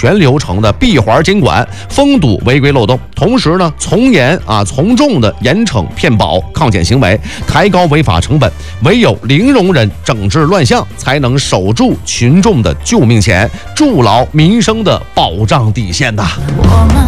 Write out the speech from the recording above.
全流程的闭环监管，封堵违规漏洞，同时呢，从重的严惩骗保抗检行为，抬高违法成本。唯有零容忍整治乱象，才能守住群众的救命钱，筑牢民生的保障底线呐。